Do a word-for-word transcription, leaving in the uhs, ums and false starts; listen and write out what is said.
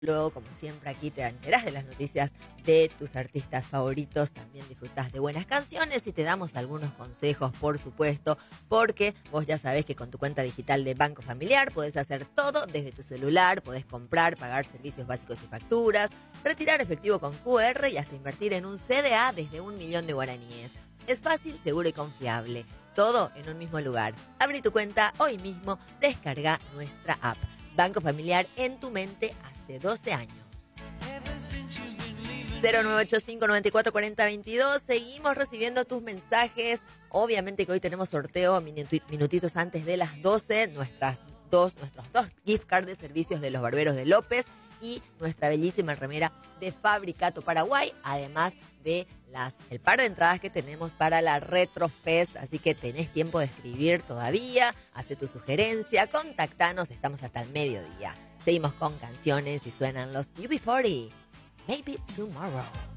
Luego, como siempre, aquí te enterás de las noticias de tus artistas favoritos. También disfrutás de buenas canciones y te damos algunos consejos, por supuesto, porque vos ya sabés que con tu cuenta digital de Banco Familiar podés hacer todo desde tu celular, podés comprar, pagar servicios básicos y facturas, retirar efectivo con Q R y hasta invertir en un C D A desde un millón de guaraníes. Es fácil, seguro y confiable. Todo en un mismo lugar. Abrí tu cuenta hoy mismo, descarga nuestra app. Banco Familiar en tu mente hace doce años. cero nueve ocho cinco, nueve cuatro cuatro cero, veintidós. Seguimos recibiendo tus mensajes. Obviamente que hoy tenemos sorteo minutitos antes de las doce. Nuestras dos, nuestros dos gift cards de servicios de los barberos de López y nuestra bellísima remera de Fabricato Paraguay, además de las el par de entradas que tenemos para la Retrofest, así que tenés tiempo de escribir todavía, hace tu sugerencia, contactanos, estamos hasta el mediodía. Seguimos con canciones y suenan los U B cuarenta, Maybe Tomorrow.